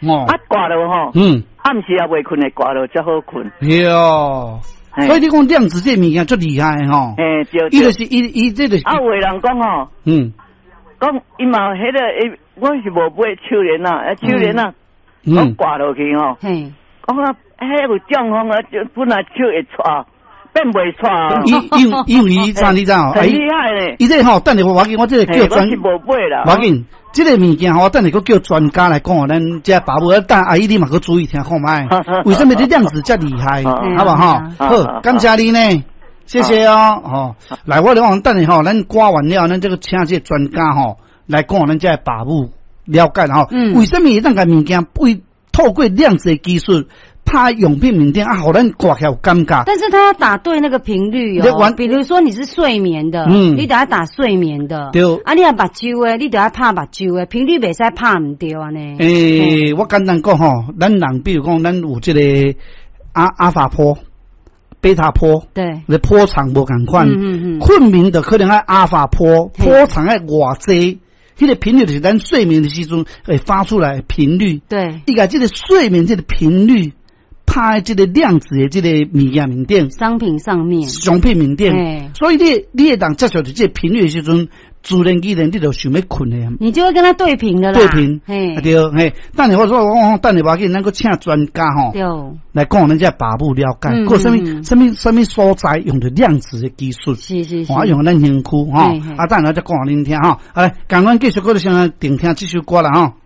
哦， 啊挂了吼，暗时也未困的挂了才好困。 哟，所以你讲量子这物件足厉害吼。 对。 伊就是伊这个。 啊，有人讲吼，讲伊嘛迄个，我是无买秋莲啊，秋莲啊，我挂落去吼，讲啊，迄有中风啊，就本来手会错。变袂错啊！ 因为你知很厉害嘞！ 伊这吼，等下我这个叫专， 我是无买啦。 我紧，这个物件吼，等下个叫专家来讲，咱这爸母但阿姨你嘛个注意听看卖，为什么这量子这厉害？好不好？好，感谢你呢，谢谢哦。来，我来往等下吼，咱刮完了，咱这个请这专家吼来讲，咱这爸母了解吼，为什么咱个物件会透过量子的技术？怕用品缅甸啊，好咱挂起来有尴尬。 但是他要打对那个频率哦，比如说你是睡眠的，你得要打睡眠的。对。啊，你要目睭的，你得要拍目睭的，频率袂使拍唔对啊呢。 我简单讲吼，咱人比如讲，咱有这个阿法波、贝塔波， 对， 那波长无共款。困眠的可能爱阿法波，波长爱偌济。这个频率就是咱睡眠的时阵会发出来频率。 对。伊个这个睡眠这个频率。拍这个量子的这个物件面顶， 商品上面， 商品面顶，所以你会当接受这个频率的时阵，自然而然你就想要困的， 你就会跟他对频的啦。 对频，对，等下我说，等下我给咱个请专家吼，来讲咱这爸母了解，个什么所在用的量子的技术， 是， 我用咱身躯哈，等下再讲恁听哈，来，赶快继续过来先聆听这首歌了哈。